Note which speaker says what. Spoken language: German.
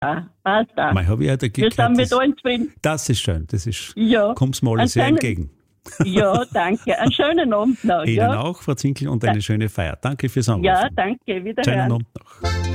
Speaker 1: Passt auch.
Speaker 2: Mal habe ich ja da
Speaker 1: Wir sind mit allen zufrieden.
Speaker 2: Das ist schön. Das ist,
Speaker 1: Ja.
Speaker 2: kommt's mir alles sehr entgegen.
Speaker 1: Ja, danke. Einen schönen Abend noch.
Speaker 2: Ihnen
Speaker 1: ja.
Speaker 2: auch, Frau Zinkel, und eine schöne Feier. Danke fürs Anrufen.
Speaker 1: Ja, danke. Wiederhören.
Speaker 2: Schönen Abend noch.